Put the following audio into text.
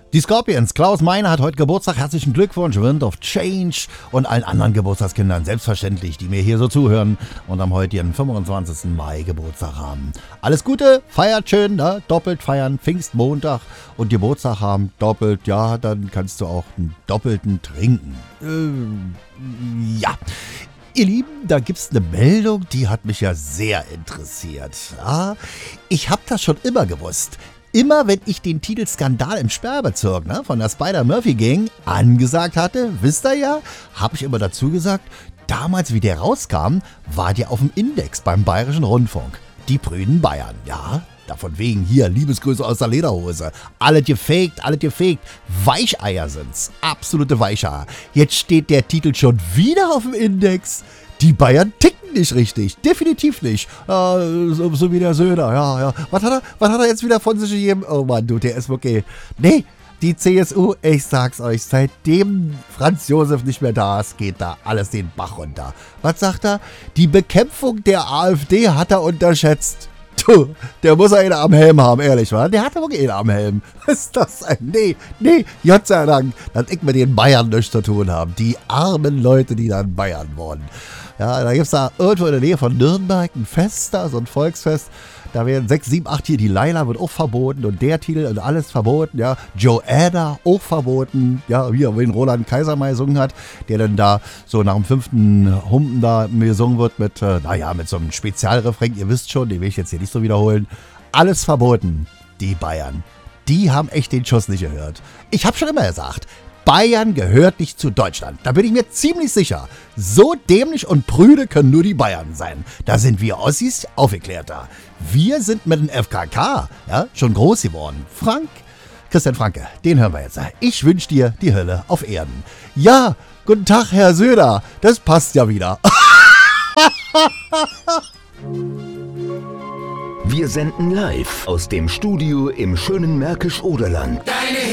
Die Scorpions, Klaus Meine hat heute Geburtstag. Herzlichen Glückwunsch, Wind of Change und allen anderen Geburtstagskindern, selbstverständlich, die mir hier so zuhören und am heutigen 25. Mai Geburtstag haben. Alles Gute, feiert schön, ne? Doppelt feiern, Pfingstmontag und Geburtstag haben, doppelt, ja, dann kannst du auch einen doppelten trinken. Ja. Ihr Lieben, da gibt's eine Meldung, die hat mich ja sehr interessiert. Ja, ich hab das schon immer gewusst. Immer wenn ich den Titel Skandal im Sperrbezirk von der Spider-Murphy-Gang angesagt hatte, wisst ihr ja, habe ich immer dazu gesagt, damals wie der rauskam, war der auf dem Index beim Bayerischen Rundfunk. Die prüden Bayern, ja. Davon wegen hier, Liebesgrüße aus der Lederhose. Alles gefaked. Weicheier sind's. Absolute Weicheier. Jetzt steht der Titel schon wieder auf dem Index. Die Bayern ticken nicht richtig. Definitiv nicht. So wie der Söder, ja. Was hat er jetzt wieder von sich gegeben? Oh Mann, du, der ist wirklich... Nee, die CSU, ich sag's euch, seitdem Franz Josef nicht mehr da ist, geht da alles den Bach runter. Was sagt er? Die Bekämpfung der AfD hat er unterschätzt. Du, der muss einen am Helm haben, ehrlich, wa? Der hat aber wirklich einen am Helm. Was ist das ein? Nee, Gott sei Dank, dass ich mit den Bayern nichts zu tun habe. Die armen Leute, die dann Bayern wurden. Ja, da gibt's da irgendwo in der Nähe von Nürnberg ein Fest da, so ein Volksfest. Da werden 6, 7, 8 hier, die Laila wird auch verboten und der Titel und alles verboten, ja. Joanna auch verboten, ja, wie den Roland Kaiser mal gesungen hat, der dann da so nach dem 5. Humpen da gesungen wird mit so einem Spezialrefrain, ihr wisst schon, den will ich jetzt hier nicht so wiederholen. Alles verboten, die Bayern. Die haben echt den Schuss nicht gehört. Ich habe schon immer gesagt, Bayern gehört nicht zu Deutschland. Da bin ich mir ziemlich sicher. So dämlich und prüde können nur die Bayern sein. Da sind wir Ossis aufgeklärter. Wir sind mit dem FKK schon groß geworden. Christian Franke, den hören wir jetzt. Ich wünsche dir die Hölle auf Erden. Ja, guten Tag, Herr Söder. Das passt ja wieder. Wir senden live aus dem Studio im schönen Märkisch-Oderland.